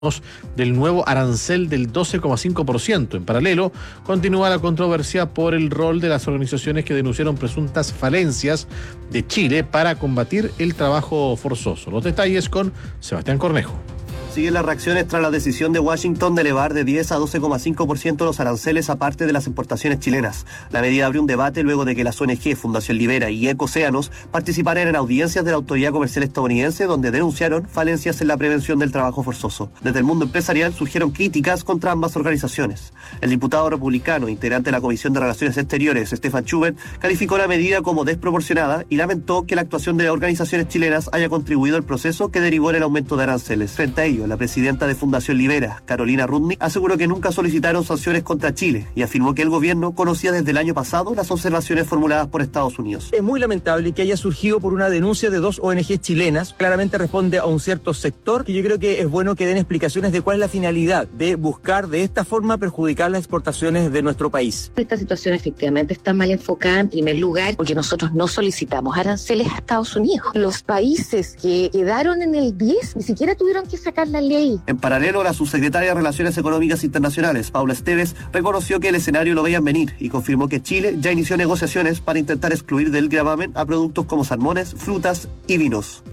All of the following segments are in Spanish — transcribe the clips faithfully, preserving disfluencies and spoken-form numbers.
del nuevo arancel del doce coma cinco por ciento. En paralelo, continúa la controversia por el rol de las organizaciones que denunciaron presuntas falencias de Chile para combatir el trabajo forzoso. Los detalles con Sebastián Cornejo. Siguen las reacciones tras la decisión de Washington de elevar de diez a doce coma cinco por ciento los aranceles aparte de las importaciones chilenas. La medida abrió un debate luego de que las O N G Fundación Libera y Ecocéanos participaran en audiencias de la Autoridad Comercial estadounidense donde denunciaron falencias en la prevención del trabajo forzoso. Desde el mundo empresarial surgieron críticas contra ambas organizaciones. El diputado republicano, integrante de la Comisión de Relaciones Exteriores, Stefan Schubert, calificó la medida como desproporcionada y lamentó que la actuación de las organizaciones chilenas haya contribuido al proceso que derivó en el aumento de aranceles. Frente a ello, la presidenta de Fundación Libera, Carolina Rudnick, aseguró que nunca solicitaron sanciones contra Chile y afirmó que el gobierno conocía desde el año pasado las observaciones formuladas por Estados Unidos. Es muy lamentable que haya surgido por una denuncia de dos O N G chilenas. Claramente responde a un cierto sector que yo creo que es bueno que den explicaciones de cuál es la finalidad de buscar de esta forma perjudicar las exportaciones de nuestro país. Esta situación efectivamente está mal enfocada en primer lugar porque nosotros no solicitamos aranceles a Estados Unidos. Los países que quedaron en el diez ni siquiera tuvieron que sacar la ley. En paralelo, la subsecretaria de Relaciones Económicas Internacionales, Paula Esteves, reconoció que el escenario lo veían venir y confirmó que Chile ya inició negociaciones para intentar excluir del gravamen a productos como salmones, frutas y vinos.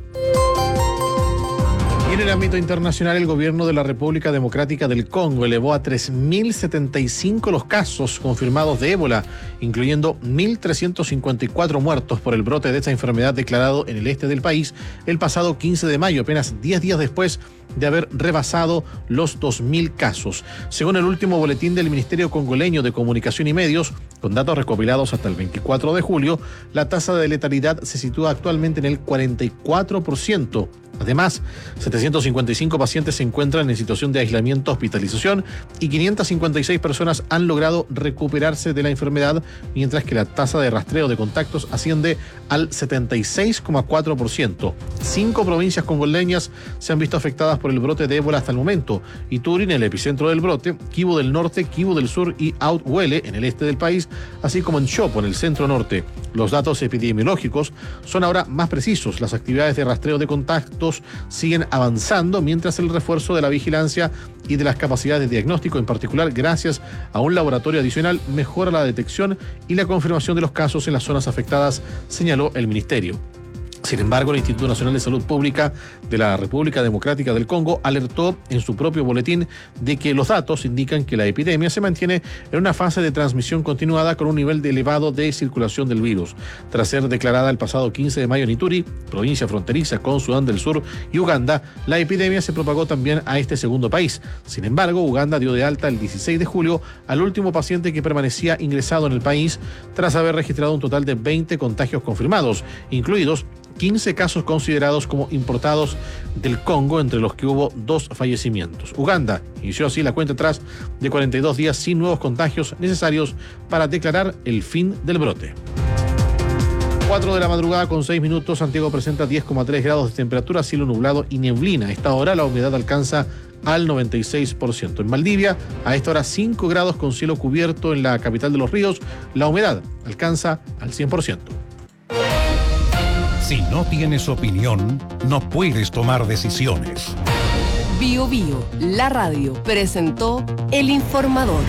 Y en el ámbito internacional, el gobierno de la República Democrática del Congo elevó a tres mil setenta y cinco los casos confirmados de ébola, incluyendo mil trescientos cincuenta y cuatro muertos por el brote de esta enfermedad declarado en el este del país el pasado quince de mayo, apenas diez días después de haber rebasado los dos mil casos. Según el último boletín del Ministerio Congoleño de Comunicación y Medios, con datos recopilados hasta el veinticuatro de julio, la tasa de letalidad se sitúa actualmente en el cuarenta y cuatro por ciento. Además, setecientos cincuenta y cinco pacientes se encuentran en situación de aislamiento, hospitalización y quinientas cincuenta y seis personas han logrado recuperarse de la enfermedad, mientras que la tasa de rastreo de contactos asciende al setenta y seis coma cuatro por ciento. Cinco provincias congoleñas se han visto afectadas por el brote de ébola hasta el momento: Ituri en el epicentro del brote, Kivu del norte, Kivu del sur y Haut-Uele en el este del país, así como en Chopo en el centro norte. Los datos epidemiológicos son ahora más precisos. Las actividades de rastreo de contactos siguen avanzando, mientras el refuerzo de la vigilancia y de las capacidades de diagnóstico, en particular gracias a un laboratorio adicional, mejora la detección y la confirmación de los casos en las zonas afectadas, señaló el ministerio. Sin embargo, el Instituto Nacional de Salud Pública de la República Democrática del Congo alertó en su propio boletín de que los datos indican que la epidemia se mantiene en una fase de transmisión continuada con un nivel de elevado de circulación del virus. Tras ser declarada el pasado quince de mayo en Ituri, provincia fronteriza con Sudán del Sur y Uganda, la epidemia se propagó también a este segundo país. Sin embargo, Uganda dio de alta el dieciséis de julio al último paciente que permanecía ingresado en el país tras haber registrado un total de veinte contagios confirmados, incluidos quince casos considerados como importados del Congo, entre los que hubo dos fallecimientos. Uganda inició así la cuenta atrás de cuarenta y dos días sin nuevos contagios necesarios para declarar el fin del brote. cuatro de la madrugada con seis minutos, Santiago presenta diez coma tres grados de temperatura, cielo nublado y neblina. A esta hora la humedad alcanza al noventa y seis por ciento. En Valdivia, a esta hora cinco grados con cielo cubierto. En la capital de los ríos, la humedad alcanza al cien por ciento. Si no tienes opinión, no puedes tomar decisiones. Bio Bio, la radio, presentó El Informador.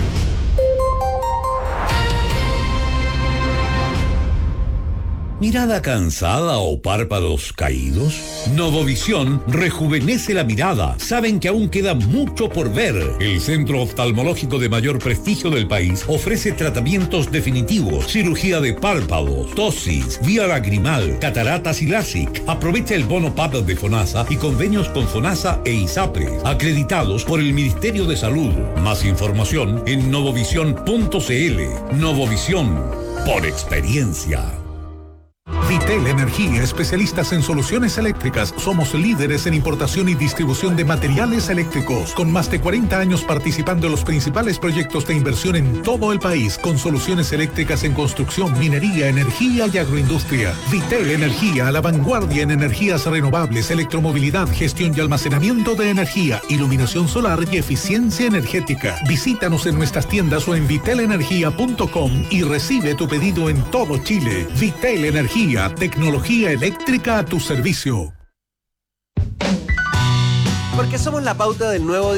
¿Mirada cansada o párpados caídos? Novovisión rejuvenece la mirada. Saben que aún queda mucho por ver. El centro oftalmológico de mayor prestigio del país ofrece tratamientos definitivos, cirugía de párpados, tosis, vía lagrimal, cataratas y LASIK. Aprovecha el bono P A P de FONASA y convenios con FONASA e ISAPRE, acreditados por el Ministerio de Salud. Más información en novovisión punto c l. Novovisión, por experiencia. Vitel Energía, especialistas en soluciones eléctricas. Somos líderes en importación y distribución de materiales eléctricos, con más de cuarenta años participando en los principales proyectos de inversión en todo el país, con soluciones eléctricas en construcción, minería, energía y agroindustria. Vitel Energía, a la vanguardia en energías renovables, electromovilidad, gestión y almacenamiento de energía, iluminación solar y eficiencia energética. Visítanos en nuestras tiendas o en vitel energía punto com y recibe tu pedido en todo Chile. Vitel Energía, tecnología eléctrica a tu servicio. ¿Por Porque somos la pauta del nuevo